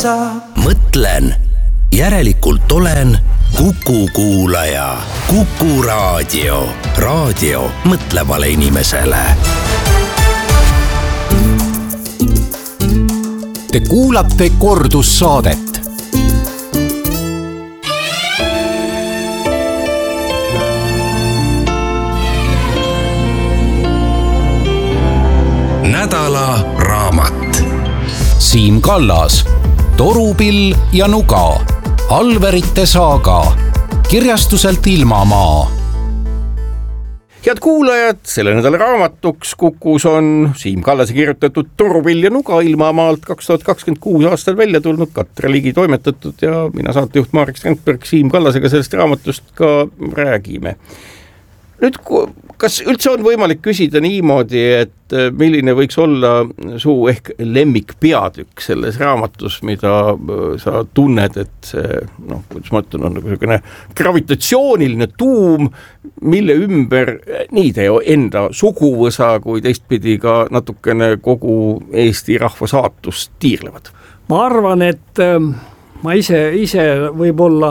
Mõtlen, järelikult olen Kuku kuulaja. Kuku raadio. Raadio mõtlevale inimesele. Te kuulate kordussaadet. Nädala raamat. Siim Kallas, Torupill ja nuga, Alverite saaga, kirjastuselt Ilmamaa. Head kuulajad, selle nädala raamatuks Kukus on Siim Kallase kirjutatud Torupill ja nuga Ilmamaalt 2026 aastal välja tulnud, Katre Ligi toimetatud ja mina saatejuht Marek Strandberg Siim Kallasega sellest raamatust ka räägime. Nüüd, kas üldse on võimalik küsida niimoodi, et milline võiks olla su ehk lemmik peatükk selles raamatus, mida sa tunned, et see, kuidas ma ütlen, on nagu gravitatsiooniline tuum, mille ümber nii te enda suguvõsa kui teistpidi ka natukene kogu Eesti rahva saatust tiirlevad? Ma arvan, et ma ise võib-olla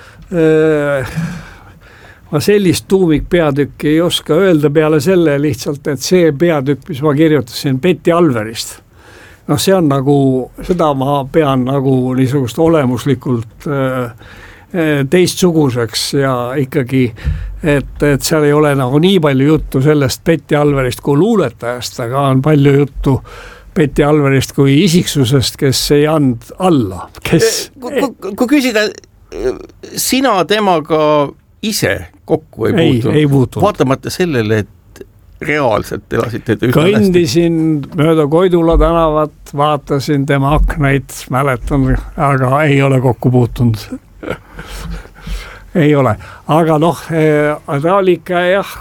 ma sellist tuumikpeatükki ei oska öelda peale selle lihtsalt, et see peatükk, mis ma kirjutasin Betty Alverist, see on nagu, seda ma pean nagu niisugust olemuslikult teistsuguseks ja ikkagi, et seal ei ole nagu nii palju juttu sellest Betty Alverist kui luuletajast, aga on palju juttu Betty Alverist kui isiksusest, kes ei and alla. Kui küsida, sina temaga ise kokku ei puutunud. Vaatamata sellele, et reaalselt elasite kõndisin mööda Koidula tänavat, vaatasin tema aknaid, mäletan, aga ei ole kokku puutunud. Ei ole, aga ta oli ikka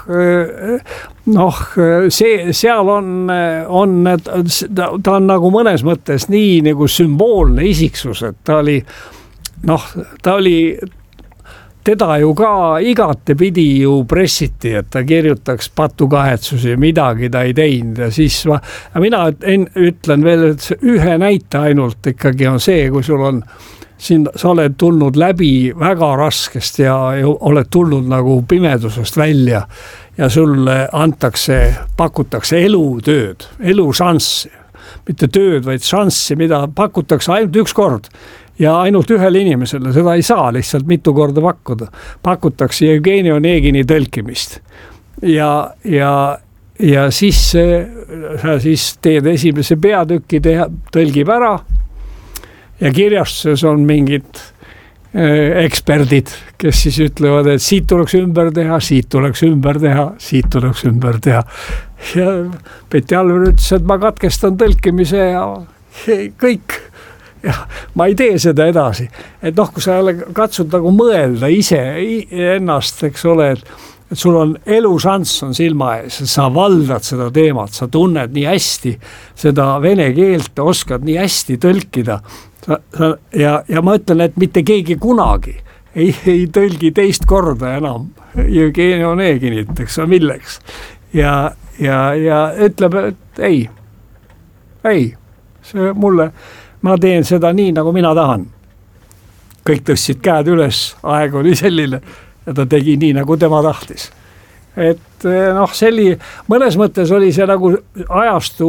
seal on ta on nagu mõnes mõttes nii nagu sümboolne isiksus, et ta oli teda ju ka igate pidi ju pressiti, et ta kirjutaks patukahetsusi, midagi ta ei teinud ja siis mina ütlen veel, et ühe näite ainult ikkagi on see, kui sul on siin, sa oled tulnud läbi väga raskest ja oled tulnud nagu pimedusest välja ja sulle pakutakse elutööd, elušanssi, mitte tööd, vaid šanssi, mida pakutakse ainult üks kord. Ja ainult ühele inimesele, seda ei saa lihtsalt mitu korda pakkuda. Pakutakse Jevgeni Onegini tõlkimist. Ja siis sa siis teed esimese peatüki, tõlgib ära ja kirjastuses on mingid eksperdid, kes siis ütlevad, et siit tuleks ümber teha, siit tuleks ümber teha, siit tuleks ümber teha. Ja Betty Alver ütles, et ma katkestan tõlkimise ja kõik. Ja ma ei tee seda edasi, et kui sa katsud nagu mõelda ise ennast, eks ole, et sul on elušanss on silma ees, sa valdad seda teemat, sa tunned nii hästi seda vene keelt, oskad nii hästi tõlkida ja ma ütlen, et mitte keegi kunagi ei tõlgi teist korda enam Jevgeni Oneginit, eks ole, milleks ja ütleb, et ei, see mulle ma teen seda nii, nagu mina tahan. Kõik tõstsid käed üles, aeg oli selline ja ta tegi nii, nagu tema tahtis. Et mõnes mõttes oli see nagu ajastu,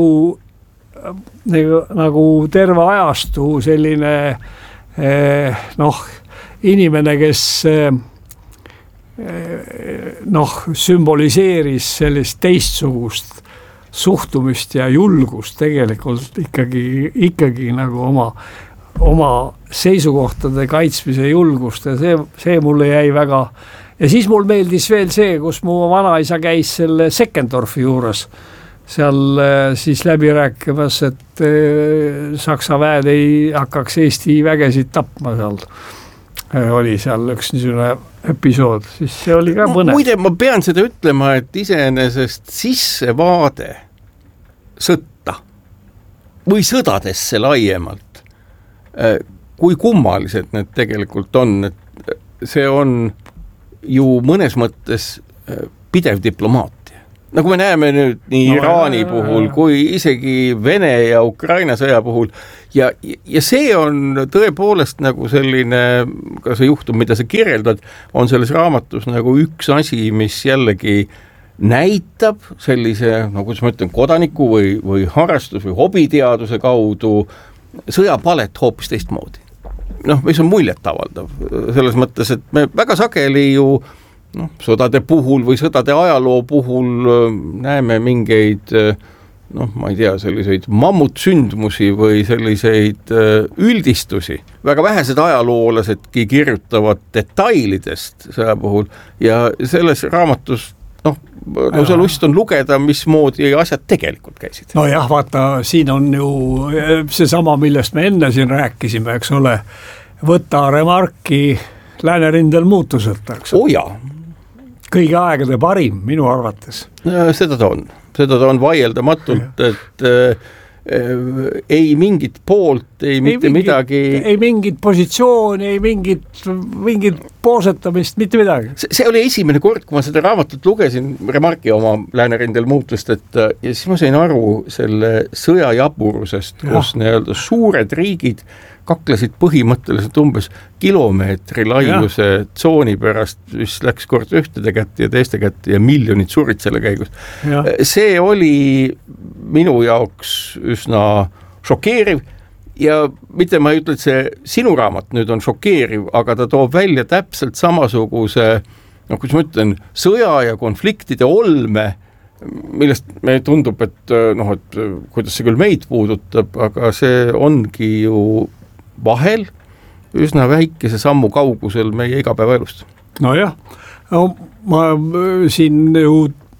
nagu terve ajastu selline inimene, kes sümboliseeris sellist teistsugust suhtumist ja julgust tegelikult ikkagi nagu oma seisukohtade kaitsmise julgust ja see mulle jäi väga. Ja siis mul meeldis veel see, kus mu vanaisa käis selle Seckendorfi juures seal siis läbi rääkimas, et Saksa väed ei hakkaks Eesti vägesid tapma seal. Oli seal üks niisugune episood, siis see oli ka põnev. Muide, ma pean seda ütlema, et iseenesest sissevaade sõtta või sõdadesse laiemalt, kui kummalised need tegelikult on, et see on ju mõnes mõttes pidev diplomaatia. nagu me näeme nüüd nii Iraani puhul kui isegi Vene ja Ukraina sõja puhul ja see on tõepoolest nagu selline, ka see juhtum, mida sa kirjeldad, on selles raamatus nagu üks asi, mis jällegi näitab sellise, no kuidas ma ütlen, kodaniku või harrastus või hobiteaduse kaudu sõjapalet hoopis teistmoodi. Noh, mis on muljet avaldav selles mõttes, et me väga sageli ju sõdade puhul või sõdade ajaloo puhul näeme mingeid, ma ei tea, selliseid mammutsündmusi või selliseid üldistusi. Väga vähesed ajaloolased kirjutavad detailidest sõja puhul ja selles raamatus see lust on lugeda, mismoodi asjad tegelikult käisid. No jah, vaata, siin on ju seesama, millest me enne siin rääkisime, eks ole, võtta remarki Läänerindel muutuselt, eks ole. Jaa. Kõigi aegade parim minu arvates. Seda ta on vaieldamatult, et ei mingit poolt, ei mitte midagi. Ei mingit positsiooni, ei mingit poosetamist, mitte midagi. See oli esimene kord, kui ma seda raamatut lugesin, remarki oma Läänerindel muutust, ja siis ma sain aru selle sõja jaburusest, kus nii-öelda suured riigid kaklesid põhimõtteliselt umbes kilomeetri laiuse tsooni pärast, mis läks kord ühtede kätte ja teiste kätte ja miljonid surid selle käigus. See oli minu jaoks üsna šokeeriv ja mitte ma ei ütle, et see sinu raamat nüüd on šokeeriv, aga ta toob välja täpselt samasuguse, kuidas ma ütlen, sõja ja konfliktide olme, millest me tundub, et kuidas see küll meid puudutab, aga see ongi ju vahel üsna väikese sammu kaugusel meie igapäevaelust. Nojah, ma siin ju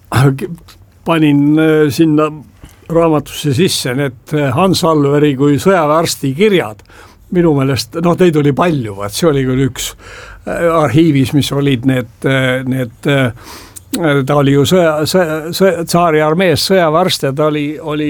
panin sinna raamatusse sisse need Hans Alveri kui sõjaväärsti kirjad. Minu meelest, teid oli palju, see oli küll üks arhiivis, mis olid need ta oli ju tsaari armees sõjaväärst ja ta oli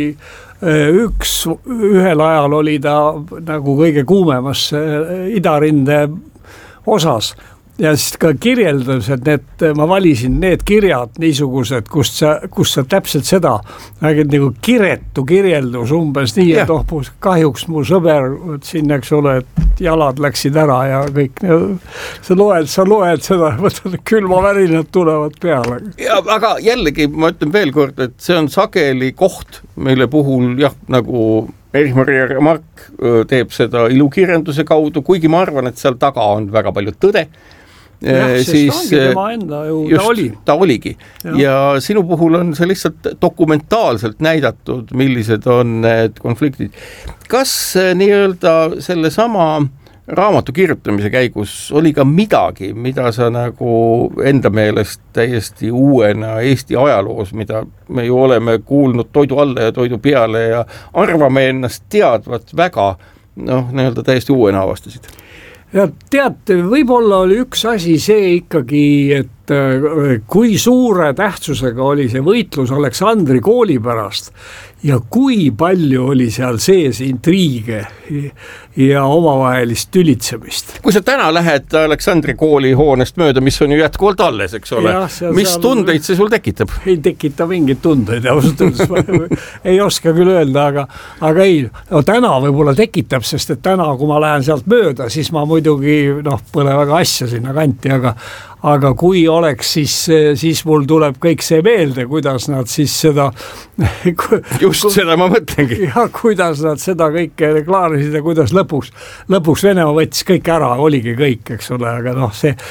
ühel ajal oli ta nagu kõige kuumemas idarinde osas ja siis ka kirjeldas, et ma valisin need kirjad niisugused, kus sa täpselt seda räägid nagu kiretu kirjeldus umbes nii, et kahjuks mu sõber siin, eks ole, et jalad läksid ära ja kõik, sa loed seda, võtad külmavärinad tulevad peale. Ja, aga jällegi ma ütlen veel kord, et see on sageli koht, mille puhul nagu Erich-Maria Remarque teeb seda ilukirjanduse kaudu, kuigi ma arvan, et seal taga on väga palju tõde. Siis tema enda ju ta oligi. Ja sinu puhul on see lihtsalt dokumentaalselt näidatud, millised on need konfliktid. Kas nii-öelda selle sama raamatu kirjutamise käigus oli ka midagi, mida sa nagu enda meelest täiesti uuena Eesti ajaloos, mida me ju oleme kuulnud toidu alla ja toidu peale ja arvame ennast teadvat väga, nii-öelda täiesti uuena avastasid? Ja teate, võib-olla oli üks asi see ikkagi, et kui suure tähtsusega oli see võitlus Aleksandri kooli pärast ja kui palju oli seal sees intriige ja omavahelist tülitsemist. Kui sa täna lähed Aleksandri kooli hoonest mööda, mis on ju jätkuvalt alles, eks ole, mis tundeid see sul tekitab? Ei tekita mingeid tundeid, ei oska küll öelda, aga ei, täna võib-olla tekitab, sest et täna, kui ma lähen sealt mööda, siis ma muidugi pole väga asja sinna kanti, aga kui oleks, siis mul tuleb kõik see meelde, kuidas nad siis seda just seda ma mõtlengi. Ja kuidas nad seda kõike klaarisid ja kuidas lõpuks Venemaa võttis kõik ära, oligi kõik, eks ole, aga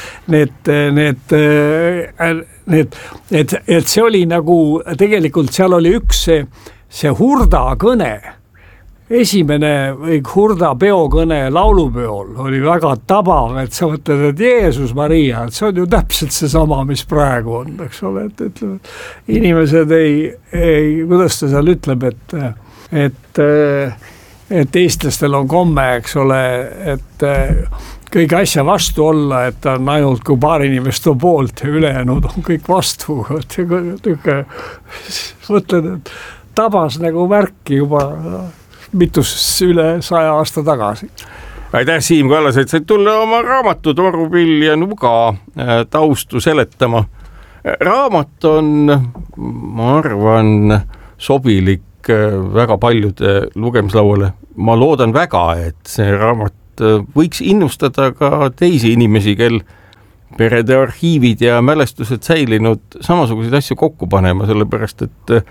et see oli nagu, tegelikult seal oli üks see hurda kõne, esimene hurda peokõne laulupeol oli väga tabav, et sa mõtled, et Jeesus Maria, et see on ju täpselt see sama, mis praegu on, eks ole, et ütleme, inimesed ei, kuidas ta seal ütleb, et eestlastel on komme, eks ole, et kõige asja vastu olla, et on ainult kui paar inimest on poolt ja ülejäänud on kõik vastu, mõtled, et tabas nagu märki juba mitus üle 100 aasta tagasi. Aitäh, Siim Kallas, et said tulla oma raamatu Torupill ja Nuga taustu seletama. Raamat on, ma arvan, sobilik väga paljude lugemislauale. Ma loodan väga, et see raamat võiks innustada ka teisi inimesi, kel perede arhiivid ja mälestused säilinud samasuguseid asju kokku panema, sellepärast et